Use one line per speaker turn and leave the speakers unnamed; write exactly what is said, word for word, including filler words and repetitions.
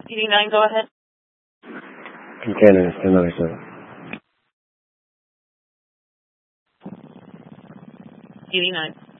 P D nine, go ahead.
Container, ten ninety-seven.
P D nine.